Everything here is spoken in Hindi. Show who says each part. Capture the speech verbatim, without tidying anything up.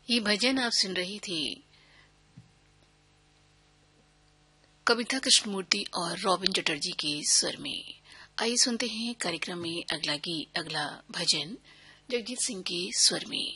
Speaker 1: ये भजन आप सुन रही थी कविता कृष्णमूर्ति और रॉबिन चटर्जी के स्वर में। आइए सुनते हैं कार्यक्रम में अगला गीत, अगला भजन जगजीत सिंह के स्वर में।